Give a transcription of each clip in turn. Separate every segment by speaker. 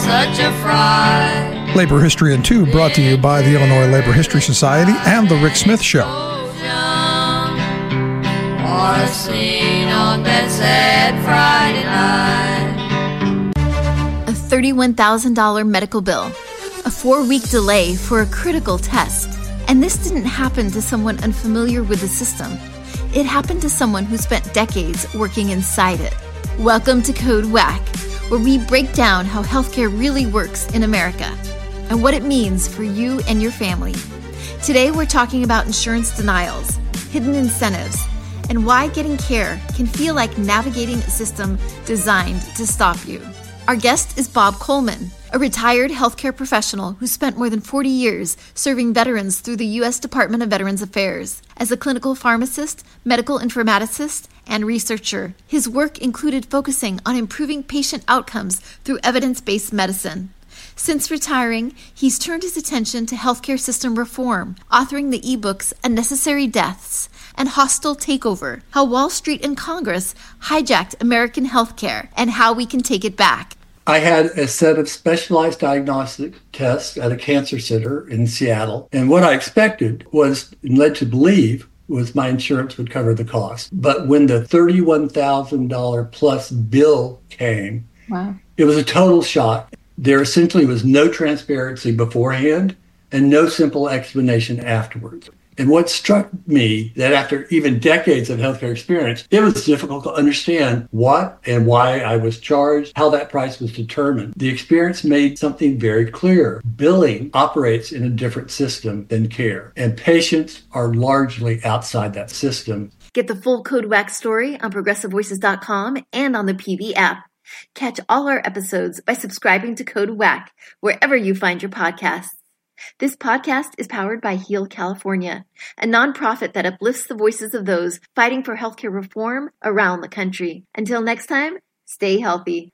Speaker 1: such a fright.
Speaker 2: Labor History in 2 brought to you by the Illinois Labor History Society and The Rick Smith Show.
Speaker 1: Or seen on that sad Friday night.
Speaker 3: A $31,000 medical bill, a 4-week delay for a critical test. And this didn't happen to someone unfamiliar with the system. It happened to someone who spent decades working inside it. Welcome to Code Whack, where we break down how healthcare really works in America and what it means for you and your family. Today, we're talking about insurance denials, hidden incentives, and why getting care can feel like navigating a system designed to stop you. Our guest is Bob Coleman, a retired healthcare professional who spent more than 40 years serving veterans through the U.S. Department of Veterans Affairs. As a clinical pharmacist, medical informaticist, and researcher, his work included focusing on improving patient outcomes through evidence-based medicine. Since retiring, he's turned his attention to healthcare system reform, authoring the ebooks Unnecessary Deaths and Hostile Takeover, How Wall Street and Congress Hijacked American Healthcare and How We Can Take It Back.
Speaker 4: I had a set of specialized diagnostic tests at a cancer center in Seattle. And what I expected was, and led to believe, was my insurance would cover the cost. But when the $31,000 plus bill came,
Speaker 3: Wow.
Speaker 4: It was a total shock. There essentially was no transparency beforehand and no simple explanation afterwards. And what struck me, that after even decades of healthcare experience, it was difficult to understand what and why I was charged, how that price was determined. The experience made something very clear. Billing operates in a different system than care, and patients are largely outside that system.
Speaker 3: Get the full Code Whack story on ProgressiveVoices.com and on the PV app. Catch all our episodes by subscribing to Code Whack wherever you find your podcasts. This podcast is powered by Heal California, a nonprofit that uplifts the voices of those fighting for healthcare reform around the country. Until next time, stay healthy.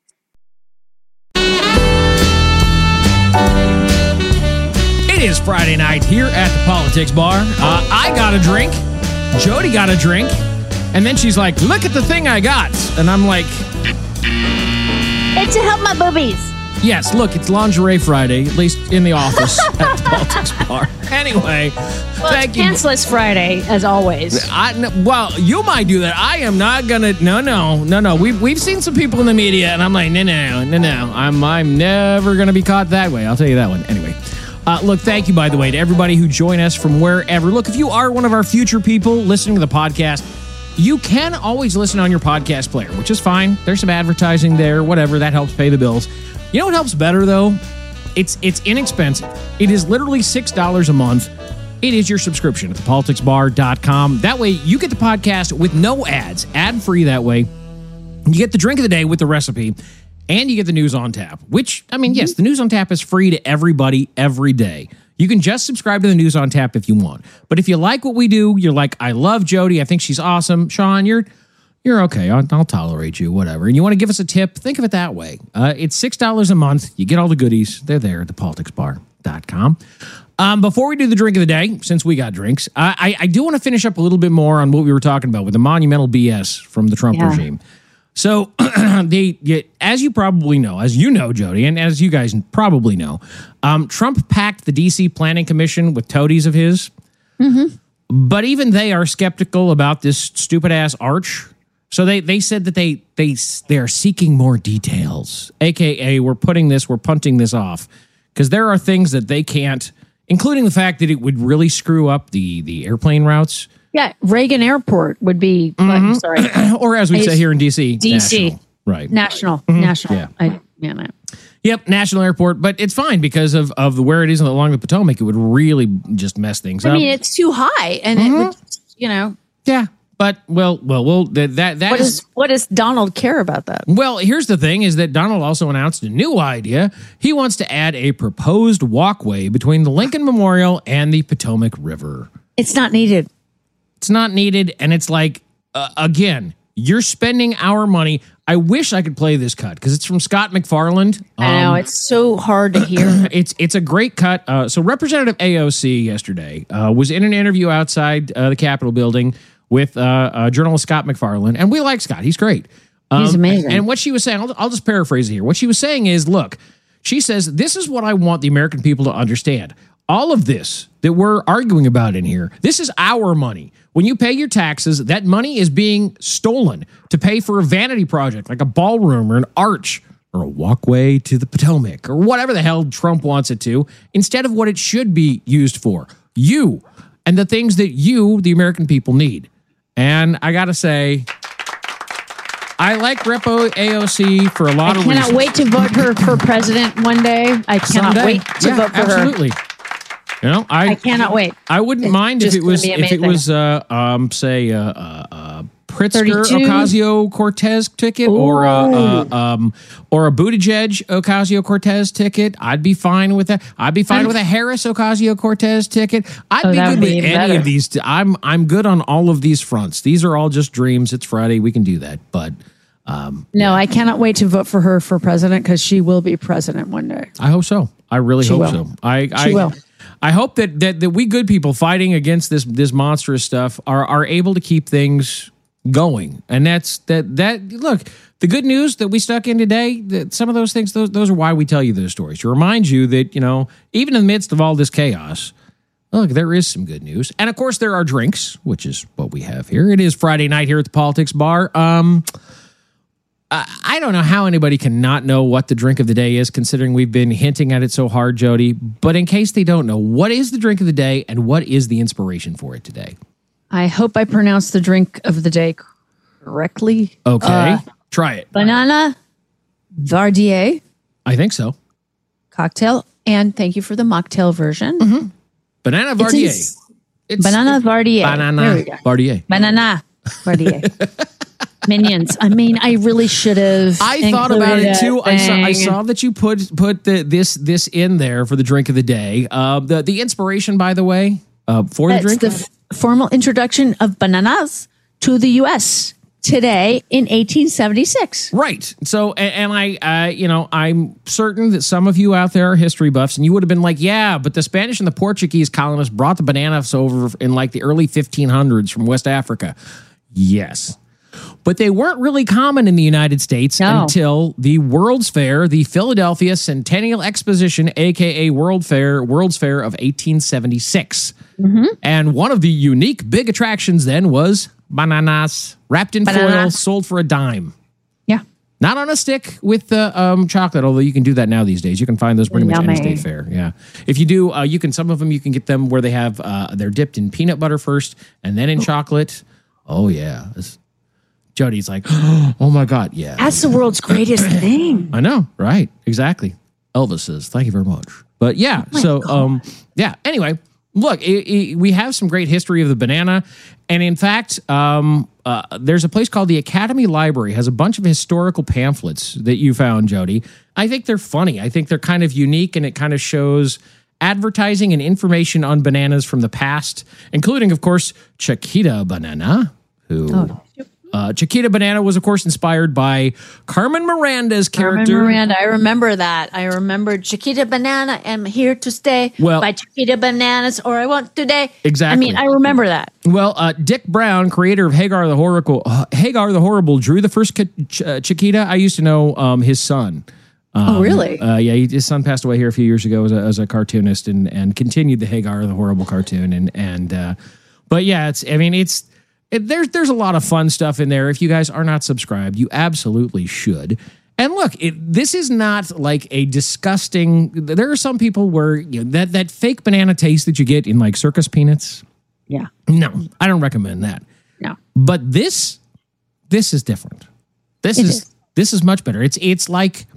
Speaker 5: It is Friday night here at the Politics Bar. I got a drink. Jody got a drink. And then she's like, look at the thing I got. And I'm like...
Speaker 6: It's to help my boobies.
Speaker 5: Yes, look, it's Lingerie Friday, at least in the office at the Politics Bar. Anyway, thank you.
Speaker 6: Pantsless Friday, as always.
Speaker 5: Well, you might do that. I am not gonna. No. We've seen some people in the media, and I'm like, no. I'm never gonna be caught that way. I'll tell you that one. Anyway, look, thank you, by the way, to everybody who join us from wherever. Look, if you are one of our future people listening to the podcast, you can always listen on your podcast player, which is fine. There's some advertising there, whatever. That helps pay the bills. You know what helps better, though? It's inexpensive. It is literally $6 a month. It is your subscription at thepoliticsbar.com. That way, you get the podcast with no ads, ad-free that way. You get the drink of the day with the recipe, and you get the news on tap, which, I mean, yes, the news on tap is free to everybody every day. You can just subscribe to the news on tap if you want. But if you like what we do, you're like, I love Jody, I think she's awesome. Sean, you're okay. I'll tolerate you, whatever. And you want to give us a tip, think of it that way. It's $6 a month. You get all the goodies. They're there at thepoliticsbar.com. Before we do the drink of the day, since we got drinks, I do want to finish up a little bit more on what we were talking about with the monumental BS from the Trump regime. So, as you probably know, as you know, Jody, and as you guys probably know, Trump packed the D.C. Planning Commission with toadies of his. Mm-hmm. But even they are skeptical about this stupid-ass arch. So they said that they are seeking more details, a.k.a. we're punting this off, because there are things that they can't, including the fact that it would really screw up the airplane routes. Yeah,
Speaker 6: Reagan Airport would be, sorry.
Speaker 5: Or as we say here in D.C.
Speaker 6: D.C.
Speaker 5: National. Right.
Speaker 6: National.
Speaker 5: Mm-hmm.
Speaker 6: National.
Speaker 5: Yeah. Yep, National Airport, but it's fine because of where it is along the Potomac. It would really just mess things up.
Speaker 6: I mean, it's too high, and it would,
Speaker 5: Yeah, but
Speaker 6: what does Donald care about that?
Speaker 5: Well, here's the thing: is that Donald also announced a new idea. He wants to add a proposed walkway between the Lincoln Memorial and the Potomac River.
Speaker 6: It's not needed.
Speaker 5: It's not needed, and it's like again, you're spending our money. I wish I could play this cut because it's from Scott McFarland.
Speaker 6: I know, it's so hard to hear.
Speaker 5: It's a great cut. So Representative AOC yesterday was in an interview outside the Capitol building with journalist Scott McFarland. And we like Scott. He's great.
Speaker 6: He's amazing.
Speaker 5: And what she was saying, I'll just paraphrase it here. What she was saying is, look, She says, this is what I want the American people to understand. All of this that we're arguing about in here, this is our money. When you pay your taxes, that money is being stolen to pay for a vanity project like a ballroom or an arch or a walkway to the Potomac or whatever the hell Trump wants it to, instead of what it should be used for. You and the things that you, the American people, need. And I got to say, I like Repo AOC for a lot of reasons.
Speaker 6: I cannot wait to vote her for president one day. I cannot wait to vote for her.
Speaker 5: Absolutely. You know, I
Speaker 6: cannot wait.
Speaker 5: I wouldn't mind if it was say Pritzker
Speaker 6: 32.
Speaker 5: Ocasio-Cortez ticket or a Buttigieg Ocasio-Cortez ticket. I'd be fine with that. I'd be fine with a Harris Ocasio-Cortez ticket. I'd be good with any of these. I'm good on all of these fronts. These are all just dreams. It's Friday. We can do that. But
Speaker 6: no, I cannot wait to vote for her for president because she will be president one day.
Speaker 5: I hope so. I really hope so.
Speaker 6: She will.
Speaker 5: I hope that we good people fighting against this monstrous stuff are able to keep things going. And that's look, the good news that we stuck in today, that some of those things, those are why we tell you those stories, to remind you that, you know, even in the midst of all this chaos, look, there is some good news. And of course there are drinks, which is what we have here. It is Friday night here at the Politics Bar. I don't know how anybody can not know what the drink of the day is, considering we've been hinting at it so hard, Jody. But in case they don't know, what is the drink of the day and what is the inspiration for it today?
Speaker 6: I hope I pronounced the drink of the day correctly.
Speaker 5: Okay, try it.
Speaker 6: Banana Vardier
Speaker 5: I think so.
Speaker 6: cocktail. And thank you for the mocktail version.
Speaker 5: Mm-hmm. Banana Vardier.
Speaker 6: Banana Vardier.
Speaker 5: Banana Vardier.
Speaker 6: Banana Vardier. Minions. I mean, I really should have.
Speaker 5: I thought about it too. I saw that you put this in there for the drink of the day. The inspiration, by the way, for the drink.
Speaker 6: It's the formal introduction of bananas to the U.S. today in 1876.
Speaker 5: Right. So, and I'm certain that some of you out there are history buffs, and you would have been like, yeah, but the Spanish and the Portuguese colonists brought the bananas over in like the early 1500s from West Africa. Yes. But they weren't really common in the United States until the World's Fair, the Philadelphia Centennial Exposition, a.k.a. World's Fair of 1876. Mm-hmm. And one of the unique big attractions then was bananas wrapped in foil, sold for a dime.
Speaker 6: Yeah.
Speaker 5: Not on a stick with the chocolate, although you can do that now these days. You can find those pretty much any state fair. Yeah. If you do, some of them you can get them where they have, they're dipped in peanut butter first and then in chocolate. Oh, yeah. Jody's like, oh my God, yeah.
Speaker 6: That's the world's greatest thing.
Speaker 5: I know, right? Exactly. Elvis says, thank you very much. But yeah, anyway, look, we have some great history of the banana. And in fact, there's a place called the Academy Library, has a bunch of historical pamphlets that you found, Jody. I think they're funny. I think they're kind of unique, and it kind of shows advertising and information on bananas from the past, including, of course, Chiquita Banana, who... Chiquita Banana was, of course, inspired by Carmen Miranda's character.
Speaker 6: Carmen Miranda, I remember that. I remember Chiquita Banana, I'm here to stay.
Speaker 5: Well,
Speaker 6: by Chiquita Bananas, or I want today.
Speaker 5: Exactly.
Speaker 6: I mean, I remember that.
Speaker 5: Well, Dick Brown, creator of Hagar the Horrible, drew the first Chiquita. I used to know his son.
Speaker 6: Oh, really?
Speaker 5: Yeah, his son passed away here a few years ago as a cartoonist and continued the Hagar the Horrible cartoon. But yeah, there's a lot of fun stuff in there. If you guys are not subscribed, you absolutely should. And look, this is not like a disgusting. There are some people where that fake banana taste that you get in like circus peanuts.
Speaker 6: Yeah.
Speaker 5: No, I don't recommend that.
Speaker 6: No.
Speaker 5: But this is different. This is much better. It's like.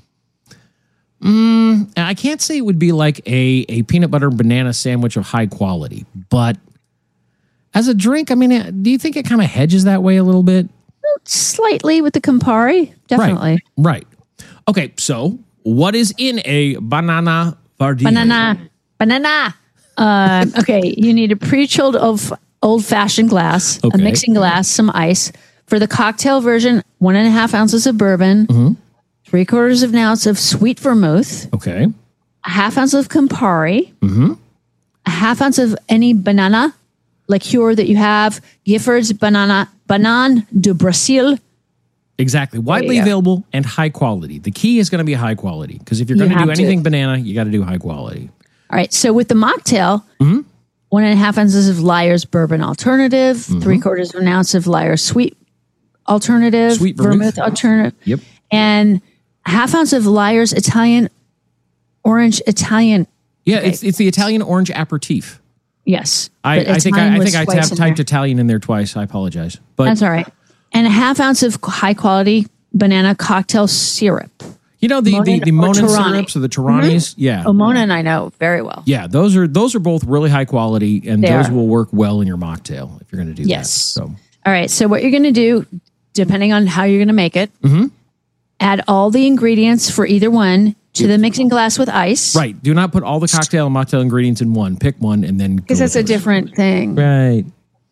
Speaker 5: I can't say it would be like a peanut butter banana sandwich of high quality, but. As a drink, I mean, do you think it kind of hedges that way a little bit?
Speaker 6: Slightly with the Campari, definitely.
Speaker 5: Right. Okay, so what is in a banana Vardier?
Speaker 6: Banana. Okay, you need a pre-chilled old-fashioned glass, a mixing glass, some ice. For the cocktail version, 1.5 ounces of bourbon, 3/4 of an ounce of sweet vermouth,
Speaker 5: okay,
Speaker 6: a 1/2 ounce of Campari, a 1/2 ounce of any banana liqueur that you have, Gifford's Banane de Brazil.
Speaker 5: Exactly. Widely available and high quality. The key is going to be high quality because if you're going to do anything banana, you got to do high quality.
Speaker 6: All right. So with the mocktail, 1.5 ounces of Lyre's bourbon alternative, 3/4 of an ounce of Lyre's sweet alternative,
Speaker 5: Sweet
Speaker 6: vermouth alternative,
Speaker 5: Yep.
Speaker 6: and a half ounce of Lyre's orange Italian.
Speaker 5: Yeah, it's the Italian orange aperitif.
Speaker 6: Yes.
Speaker 5: I think I typed Italian in there twice. I apologize. But
Speaker 6: that's all right. And a half ounce of high quality banana cocktail syrup.
Speaker 5: You know the Monin syrups or the Tiranis? Yeah.
Speaker 6: Oh, Monin I know very well.
Speaker 5: Yeah, those are both really high quality, and those will work well in your mocktail if you're going to do that. So,
Speaker 6: all right. So what you're going to do, depending on how you're going to make it, add all the ingredients for either one to the mixing glass with ice.
Speaker 5: Right. Do not put all the cocktail and mocktail ingredients in one. Pick one and then
Speaker 6: because that's a different thing.
Speaker 5: Right.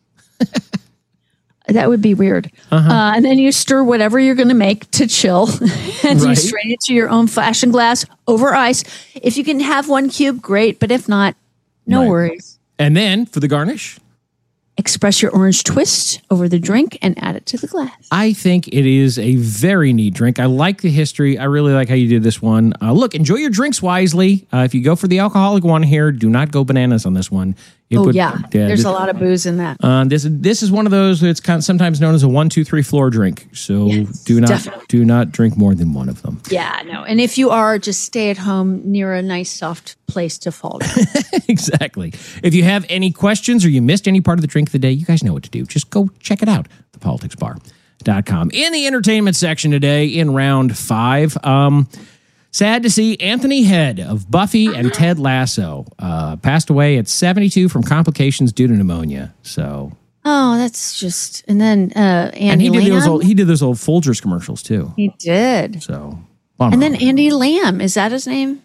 Speaker 6: That would be weird. And then you stir whatever you're going to make to chill, and you strain it to your own fashion glass over ice. If you can have 1 cube, great. But if not, no worries.
Speaker 5: And then for the garnish,
Speaker 6: express your orange twist over the drink and add it to the glass.
Speaker 5: I think it is a very neat drink. I like the history. I really like how you did this one. Look, enjoy your drinks wisely. If you go for the alcoholic one here, do not go bananas on this one.
Speaker 6: There's a lot of booze in that.
Speaker 5: This is one of those that's sometimes known as a 1, 2, 3 floor drink. So do not drink more than one of them.
Speaker 6: Yeah, no. And if you are, just stay at home near a nice soft place to fall down.
Speaker 5: Exactly. If you have any questions or you missed any part of the drink of the day, you guys know what to do. Just go check it out, thepoliticsbar.com. In the entertainment section today, in round 5, sad to see Anthony Head of Buffy and Ted Lasso passed away at 72 from complications due to pneumonia. So,
Speaker 6: that's just. And then Andy
Speaker 5: and he did
Speaker 6: Lamb.
Speaker 5: those old Folgers commercials too.
Speaker 6: He did.
Speaker 5: So,
Speaker 6: and then Andy Lamb, is that his name?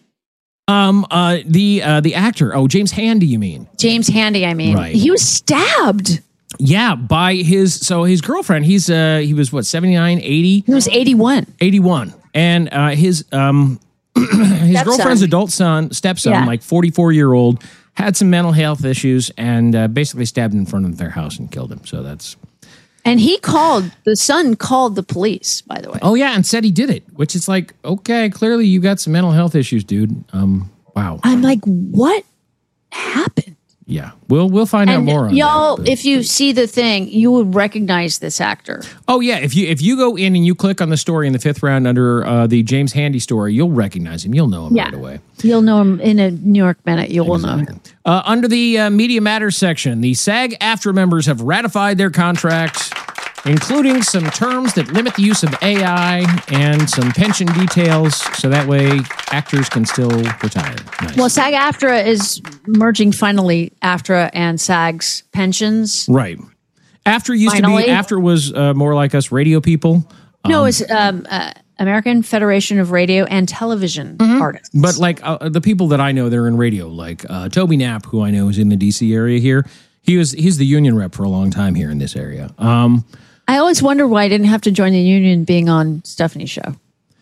Speaker 5: The actor. Oh, James Handy, you mean?
Speaker 6: James Handy, I mean.
Speaker 5: Right.
Speaker 6: He was stabbed.
Speaker 5: Yeah, by his girlfriend. He was what, 79, 80?
Speaker 6: He was 81.
Speaker 5: 81. And his girlfriend's adult stepson, like 44-year-old, had some mental health issues and basically stabbed in front of their house and killed him. So that's.
Speaker 6: And the son called the police, by the way.
Speaker 5: Oh yeah, and said he did it, which is like, okay, clearly you got some mental health issues, dude. Wow.
Speaker 6: I'm like, what happened?
Speaker 5: Yeah, we'll find out more on
Speaker 6: y'all.
Speaker 5: that,
Speaker 6: if you see the thing, you will recognize this actor.
Speaker 5: Oh yeah, if you go in and you click on the story in the 5th round under the James Handy story, you'll recognize him. You'll know him right away.
Speaker 6: You'll know him in a New York minute. You will know him.
Speaker 5: Under the Media Matters section, the SAG-AFTRA members have ratified their contracts, including some terms that limit the use of AI and some pension details, so that way actors can still retire. Nice.
Speaker 6: Well, SAG-AFTRA is merging finally AFTRA and SAG's pensions.
Speaker 5: Right. AFTRA was more like us radio people.
Speaker 6: No, it's American Federation of Radio and Television Artists.
Speaker 5: But like the people that I know that are in radio, like Toby Knapp, who I know is in the DC area here, he's the union rep for a long time here in this area.
Speaker 6: I always wonder why I didn't have to join the union being on Stephanie's show.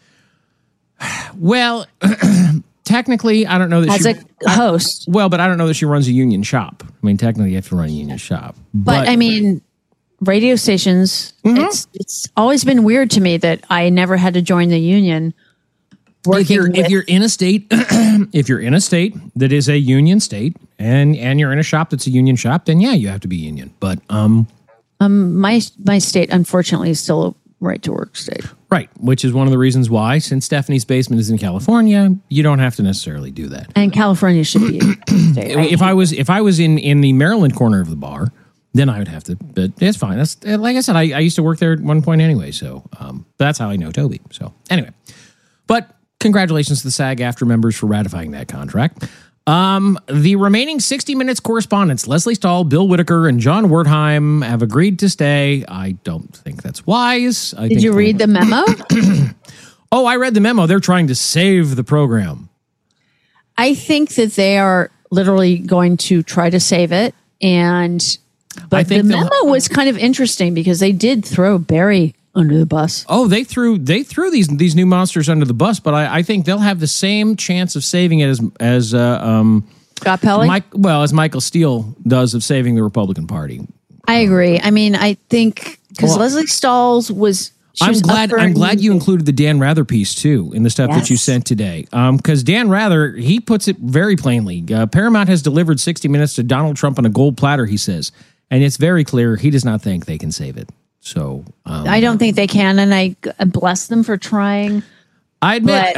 Speaker 5: Well, technically, I don't know that
Speaker 6: as a host.
Speaker 5: Well, but I don't know that she runs a union shop. I mean, technically, you have to run a union shop.
Speaker 6: But I mean, radio stations. It's always been weird to me that I never had to join the union.
Speaker 5: If you're in a state, if you're in a state that is a union state, and you're in a shop that's a union shop, then yeah, you have to be union. But
Speaker 6: my state, unfortunately, is still a right to work state.
Speaker 5: Right, which is one of the reasons why, since Stephanie's basement is in California, you don't have to necessarily do that.
Speaker 6: And California should be a state.
Speaker 5: If I was in the Maryland corner of the bar, then I would have to. But it's fine. That's like I said, I used to work there at one point anyway, so that's how I know Toby. So anyway, but congratulations to the SAG-AFTRA members for ratifying that contract. The remaining 60 Minutes correspondents, Leslie Stahl, Bill Whitaker, and John Wertheim, have agreed to stay. I don't think that's wise.
Speaker 6: Did you read the memo?
Speaker 5: Oh, I read the memo. They're trying to save the program.
Speaker 6: I think that they are literally going to try to save it. But the memo was kind of interesting because they did throw Barry under the bus.
Speaker 5: Oh, they threw these new monsters under the bus, but I think they'll have the same chance of saving it as
Speaker 6: Scott Pelley?
Speaker 5: as Michael Steele does of saving the Republican Party.
Speaker 6: I agree. I mean, I think because Leslie Stahl was
Speaker 5: I'm glad you included the Dan Rather piece too in the stuff that you sent today. Because Dan Rather, he puts it very plainly. Paramount has delivered 60 Minutes to Donald Trump on a gold platter, he says. And it's very clear he does not think they can save it. So
Speaker 6: I don't think they can, and I bless them for trying.
Speaker 5: I admit,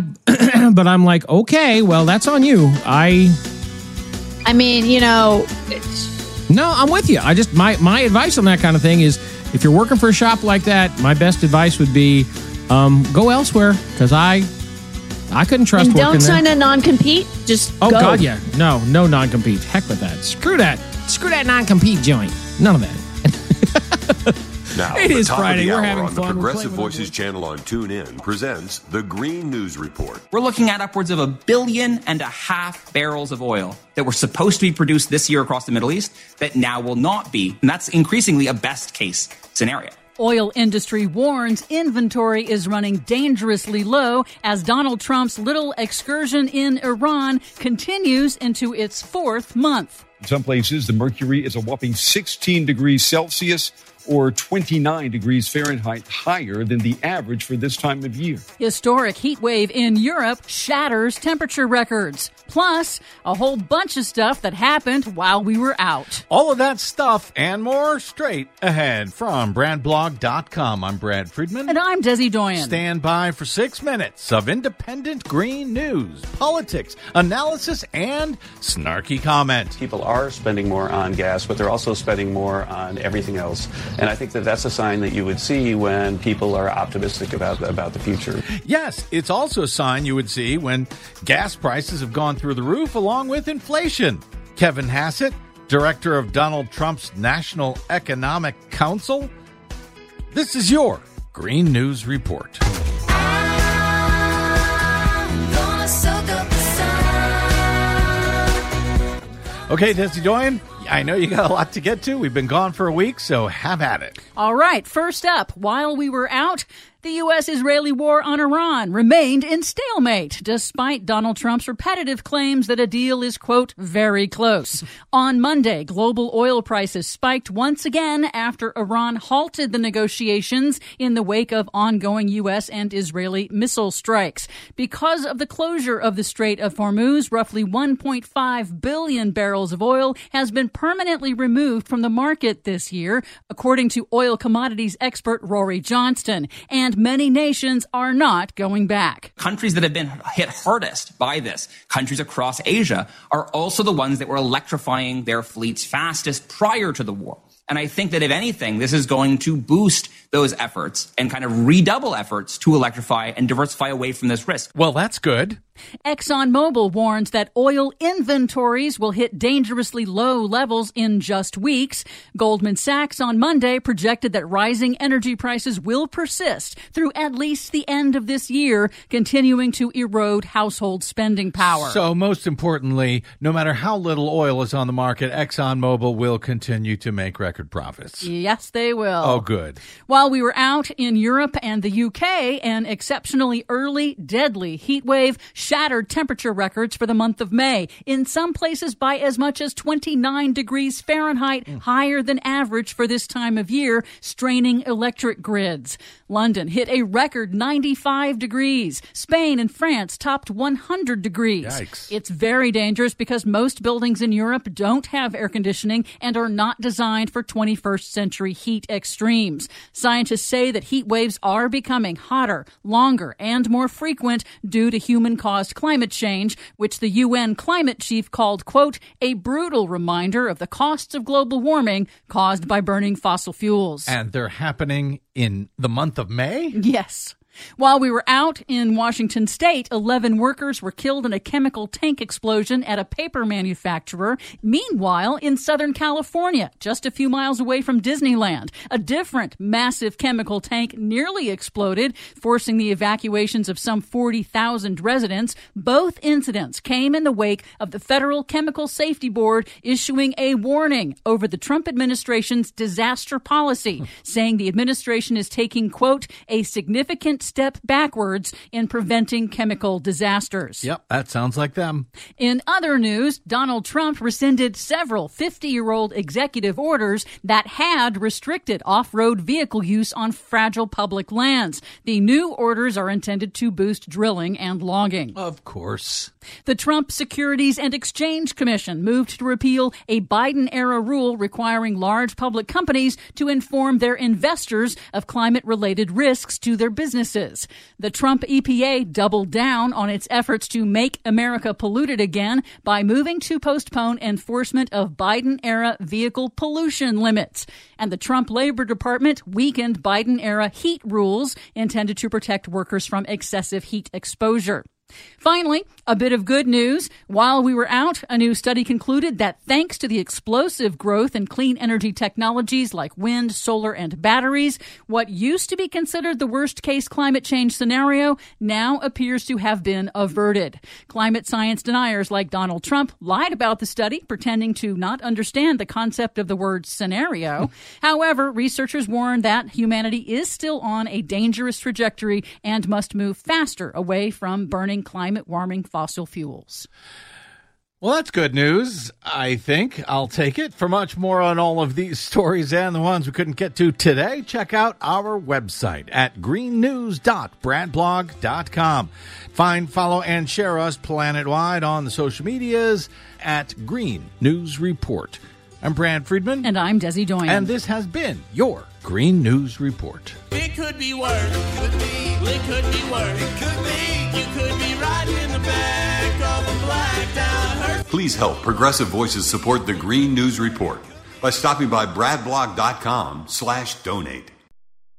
Speaker 5: but I'm like, okay, well, that's on you. I
Speaker 6: mean, you know.
Speaker 5: No, I'm with you. I just my advice on that kind of thing is, if you're working for a shop like that, my best advice would be go elsewhere, because I couldn't trust working there.
Speaker 6: Don't sign a non-compete. Just go.
Speaker 5: God, yeah. No non-compete. Heck with that. Screw that non-compete joint. None of that.
Speaker 7: Now,
Speaker 5: it is Friday. We're having fun.
Speaker 7: The Progressive Voices channel on TuneIn presents the Green News Report.
Speaker 8: We're looking at upwards of 1.5 billion barrels of oil that were supposed to be produced this year across the Middle East that now will not be. And that's increasingly a best case scenario.
Speaker 9: Oil industry warns inventory is running dangerously low as Donald Trump's little excursion in Iran continues into its 4th month.
Speaker 10: In some places, the mercury is a whopping 16 degrees Celsius or 29 degrees Fahrenheit higher than the average for this time of year.
Speaker 9: Historic heat wave in Europe shatters temperature records. Plus, a whole bunch of stuff that happened while we were out.
Speaker 11: All of that stuff and more straight ahead from BradBlog.com. I'm Brad Friedman.
Speaker 9: And I'm Desi Doyen.
Speaker 11: Stand by for 6 minutes of independent green news, politics, analysis, and snarky comment.
Speaker 12: People are spending more on gas, but they're also spending more on everything else. And I think that that's a sign that you would see when people are optimistic about the future.
Speaker 11: Yes, it's also a sign you would see when gas prices have gone through the roof along with inflation. Kevin Hassett, director of Donald Trump's National Economic Council. This is your Green News Report. Okay, Desi Doyen, I know you got a lot to get to. We've been gone for a week, so have at it.
Speaker 9: All right, first up, while we were out, the U.S.-Israeli war on Iran remained in stalemate, despite Donald Trump's repetitive claims that a deal is, quote, very close. On Monday, global oil prices spiked once again after Iran halted the negotiations in the wake of ongoing U.S. and Israeli missile strikes. Because of the closure of the Strait of Hormuz, roughly 1.5 billion barrels of oil has been permanently removed from the market this year, according to oil commodities expert Rory Johnston. And many nations are not going back.
Speaker 8: Countries that have been hit hardest by this, countries across Asia, are also the ones that were electrifying their fleets fastest prior to the war. And I think that if anything, this is going to boost those efforts and kind of redouble efforts to electrify and diversify away from this risk.
Speaker 11: Well, that's good.
Speaker 9: ExxonMobil warns that oil inventories will hit dangerously low levels in just weeks. Goldman Sachs on Monday projected that rising energy prices will persist through at least the end of this year, continuing to erode household spending power.
Speaker 11: So most importantly, no matter how little oil is on the market, ExxonMobil will continue to make record profits.
Speaker 9: Yes, they will.
Speaker 11: Oh, good.
Speaker 9: While we were out in Europe and the UK, an exceptionally early, deadly heat wave shattered temperature records for the month of May, in some places by as much as 29 degrees Fahrenheit, higher than average for this time of year, straining electric grids. London hit a record 95 degrees. Spain and France topped 100 degrees.
Speaker 11: Yikes.
Speaker 9: It's very dangerous because most buildings in Europe don't have air conditioning and are not designed for 21st century heat extremes. Scientists say that heat waves are becoming hotter, longer, and more frequent due to human-caused climate change, which the UN climate chief called, quote, a brutal reminder of the costs of global warming caused by burning fossil fuels.
Speaker 11: And they're happening in the month of May?
Speaker 9: Yes. While we were out in Washington state, 11 workers were killed in a chemical tank explosion at a paper manufacturer. Meanwhile, in Southern California, just a few miles away from Disneyland, a different massive chemical tank nearly exploded, forcing the evacuations of some 40,000 residents. Both incidents came in the wake of the Federal Chemical Safety Board issuing a warning over the Trump administration's disaster policy, saying the administration is taking, quote, a significant step backwards in preventing chemical disasters.
Speaker 11: Yep, that sounds like them.
Speaker 9: In other news, Donald Trump rescinded several 50-year-old executive orders that had restricted off-road vehicle use on fragile public lands. The new orders are intended to boost drilling and logging.
Speaker 11: Of course.
Speaker 9: The Trump Securities and Exchange Commission moved to repeal a Biden-era rule requiring large public companies to inform their investors of climate-related risks to their businesses. The Trump EPA doubled down on its efforts to make America polluted again by moving to postpone enforcement of Biden-era vehicle pollution limits. And the Trump Labor Department weakened Biden-era heat rules intended to protect workers from excessive heat exposure. Finally, a bit of good news. While we were out, a new study concluded that thanks to the explosive growth in clean energy technologies like wind, solar, and batteries, what used to be considered the worst-case climate change scenario now appears to have been averted. Climate science deniers like Donald Trump lied about the study, pretending to not understand the concept of the word scenario. However, researchers warn that humanity is still on a dangerous trajectory and must move faster away from burning climate-warming fossil fuels.
Speaker 11: Well, that's good news, I think. I'll take it. For much more on all of these stories and the ones we couldn't get to today, check out our website at greennews.bradblog.com. Find, follow, and share us planet-wide on the social medias at Green News Report. I'm Brad Friedman.
Speaker 9: And I'm Desi Doyen.
Speaker 11: And this has been your Green News Report.
Speaker 13: It could be worse. It could be. It could be worse. It could be. You could be riding in the back of a blacked out hearse.
Speaker 7: Please help Progressive Voices support the Green News Report by stopping by bradblog.com/donate.